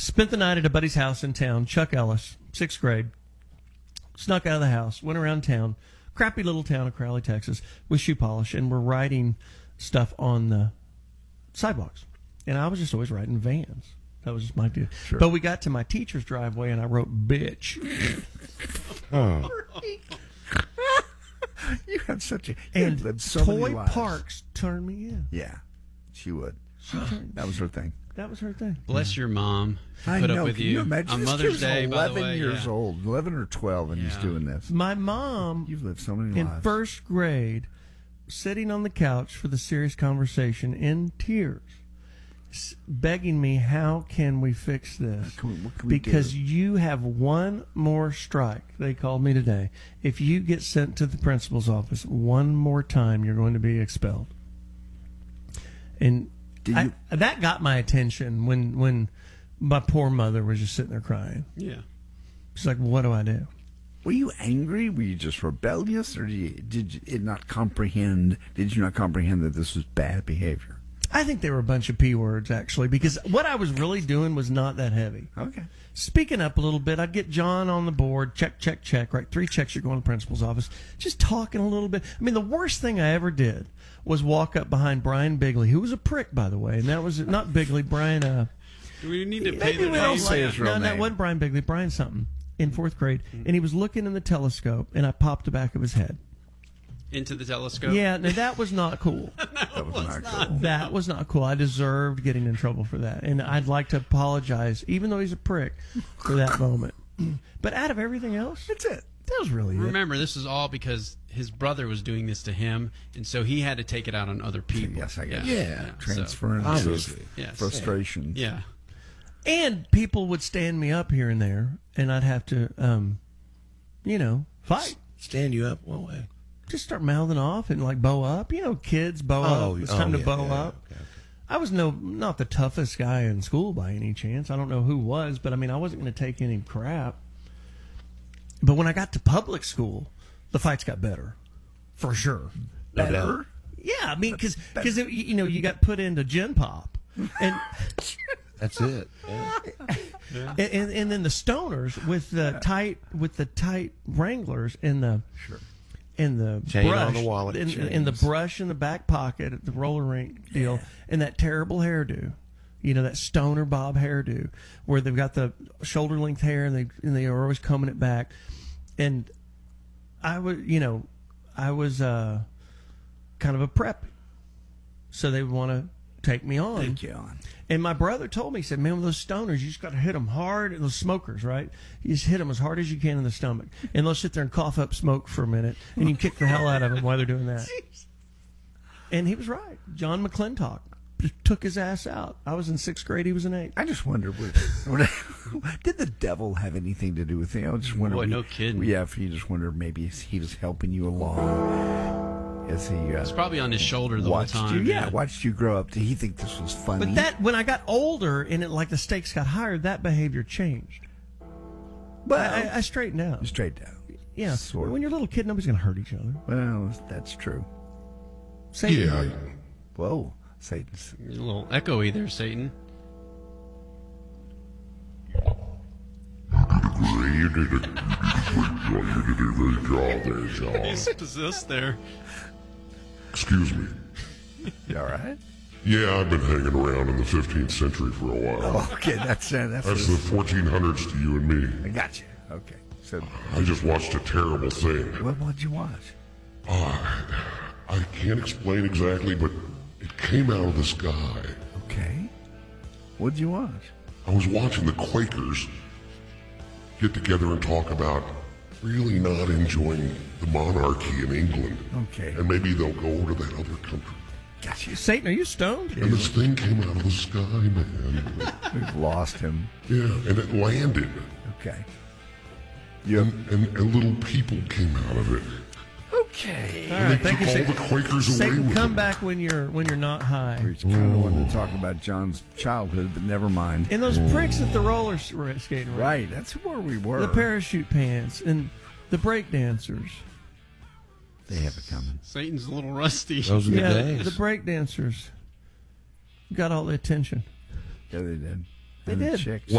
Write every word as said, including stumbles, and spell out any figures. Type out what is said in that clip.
Spent the night at a buddy's house in town, Chuck Ellis, sixth grade. Snuck out of the house, went around town, crappy little town of Crowley, Texas, with shoe polish, and we're writing stuff on the sidewalks. And I was just always writing Vans. That was just my deal. Sure. But we got to my teacher's driveway, and I wrote bitch. Oh. You had such a... And lived so many Toy lives. Parks turned me in. Yeah, she would. That was her thing. That was her thing. Bless your mom. I Put know. up with Can you, you imagine? on This Mother's kid's Day, by the eleven way. years yeah. old, eleven or twelve, and he's Yeah. doing this. My mom, You've lived so many in lives. first grade, sitting on the couch for the serious conversation in tears, s- begging me, how can we fix this? Can we- what can we Because do? you have one more strike, they called me today. If you get sent to the principal's office one more time, you're going to be expelled. And Did I, you- that got my attention when, when my poor mother was just sitting there crying. Yeah. She's like, what do I do? Were you angry? Were you just rebellious, or did you, did you it not comprehend? Did you not comprehend that this was bad behavior? I think they were a bunch of P words, actually, because what I was really doing was not that heavy. Okay. Speaking up a little bit, I'd get John on the board, check, check, check, right? Three checks, you're going to the principal's office. Just talking a little bit. I mean, the worst thing I ever did was walk up behind Brian Bigley, who was a prick, by the way, and that was not Bigley, Brian, uh... Do we need to pay Maybe the we name? don't say his real No, that name. wasn't Brian Bigley, Brian something, in fourth grade, and he was looking in the telescope, and I popped the back of his head. Into the telescope? Yeah, now that was not cool. That was not cool. That was not cool. I deserved getting in trouble for that. And I'd like to apologize, even though he's a prick, for that moment. But out of everything else, That's it. that was really it. Remember, this is all because his brother was doing this to him, and so he had to take it out on other people. Yes, I guess. Yeah. so- Transference Obviously. of Yes. frustration. yeah. And people would stand me up here and there, and I'd have to, um, you know, fight. Stand you up one way. Just start mouthing off and like bow up. You know, kids bow Oh, up. It's oh, time to yeah, bow yeah, up. okay, okay. I was no not the toughest guy in school by any chance. I don't know who was, but I mean, I wasn't going to take any crap. But when I got to public school, the fights got better, for sure. No Better? doubt. Yeah, I mean, because you know you got put into Gen Pop, and That's it. Yeah. and, and and then the stoners with the tight with the tight Wranglers and the Sure. and the Chain brush on the wallet, and, and the chains. brush in the back pocket at the roller rink deal, and that terrible hairdo. You know, that stoner bob hairdo where they've got the shoulder length hair and they and they are always combing it back. And I was, you know, I was uh, kind of a prep, so they would want to take me on. Take you on. And my brother told me, he said, man, with those stoners, you just got to hit them hard. And those smokers, right? You just hit them as hard as you can in the stomach. And they'll sit there and cough up smoke for a minute. And you can kick the hell out of them while they're doing that. And he was right. John McClintock just took his ass out. I was in sixth grade. He was in eighth. I just wonder, would, did the devil have anything to do with it? I just wonder. Boy, no kidding. Yeah, if you just wonder, maybe he was helping you along as he uh, It's probably on his shoulder the whole watched time. you. Yeah, watched you grow up. Did he think this was funny? But that, when I got older and it, like the stakes got higher, that behavior changed. well, I, I, I straightened out. straight down. Yeah. Sort of. When you're a little kid, nobody's going to hurt each other. Well, that's true. Same. Yeah. Whoa, Satan's. A little echoey there, Satan. You did a, you did a great job there, John. He's possessed there. Excuse me. You all right? Yeah, I've been hanging around in the fifteenth century for a while. Okay, that's uh, that's. That's the fourteen hundreds to you and me. I got you. Okay, so I just watched a terrible thing. what what'd you watch? I can't explain exactly, but it came out of the sky. Okay, what'd you watch? I was watching the Quakers get together and talk about really not enjoying the monarchy in England. Okay, And maybe they'll go over to that other country. got you. Satan, are you stoned? And this thing came out of the sky, man. We've lost him. Yeah, and it landed. Okay. You have, And, and little people came out of it. okay. All And right, they thank you, took all Satan. the Quakers away Satan, with come them. back when you're when you're not high. We kind of wanted to talk about John's childhood, but never mind. And those pricks at the roller s- skating rink. Right, that's where we were. The parachute pants and the break dancers. They have it coming. Satan's a little rusty. Those are the Yeah, days. the break dancers got all the attention. Yeah, they did. They And the did. chicks.